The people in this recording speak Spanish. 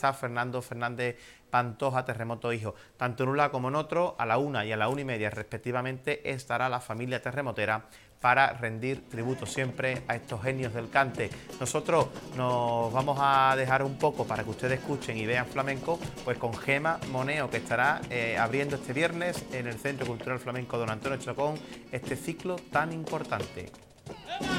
está Fernando Fernández Pantoja, Terremoto Hijo. Tanto en un lado como en otro, a la 1 y a la 1:30 respectivamente, estará la familia terremotera para rendir tributo siempre a estos genios del cante. Nosotros nos vamos a dejar un poco para que ustedes escuchen y vean flamenco, pues con Gema Moneo, que estará abriendo este viernes en el Centro Cultural Flamenco Don Antonio Chacón este ciclo tan importante.